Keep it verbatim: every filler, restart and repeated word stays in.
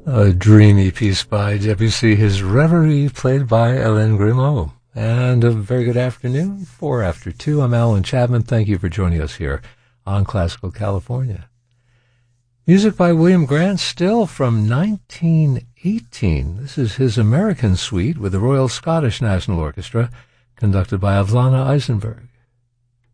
A dreamy piece by Debussy, his Reverie, played by Hélène Grimaud. And a very good afternoon, four after two. I'm Alan Chapman. Thank you for joining us here on Classical California. Music by William Grant, still from nineteen eighteen. This is his American Suite with the Royal Scottish National Orchestra, conducted by Alvlana Eisenberg.